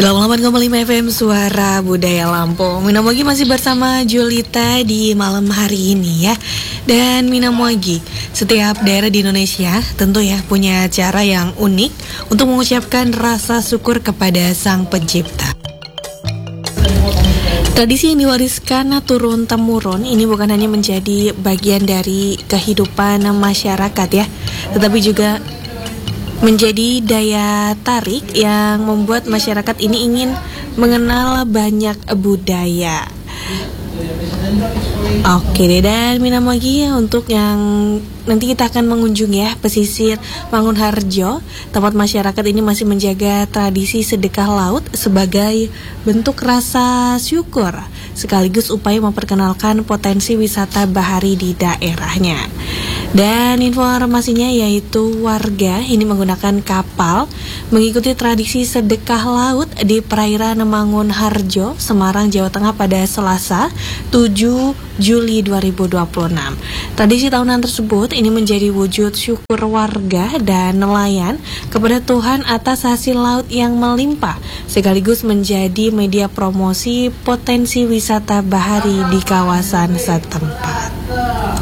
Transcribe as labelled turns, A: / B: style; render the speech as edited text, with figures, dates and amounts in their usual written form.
A: 88,5 FM Suara Budaya Lampung. Minamogi masih bersama Julita di malam hari ini ya. Dan Minamogi, setiap daerah di Indonesia tentu ya punya cara yang unik untuk mengucapkan rasa syukur kepada Sang Pencipta. Tradisi yang diwariskan turun-temurun ini bukan hanya menjadi bagian dari kehidupan masyarakat ya, tetapi juga menjadi daya tarik yang membuat masyarakat ini ingin mengenal banyak budaya. Oke deh, dan Minamogi untuk yang nanti kita akan mengunjungi ya pesisir Mangunharjo. Tempat masyarakat ini masih menjaga tradisi sedekah laut sebagai bentuk rasa syukur sekaligus upaya memperkenalkan potensi wisata bahari di daerahnya. Dan informasinya yaitu warga ini menggunakan kapal mengikuti tradisi sedekah laut di perairan Mangunharjo, Semarang, Jawa Tengah pada Selasa 7 Juli 2026. Tradisi tahunan tersebut ini menjadi wujud syukur warga dan nelayan kepada Tuhan atas hasil laut yang melimpah, sekaligus menjadi media promosi potensi wisata bahari di kawasan setempat.